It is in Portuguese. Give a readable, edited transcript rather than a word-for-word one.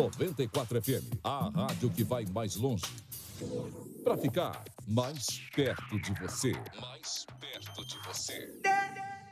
94 FM, a rádio que vai mais longe. Para ficar mais perto de você. Mais perto de você.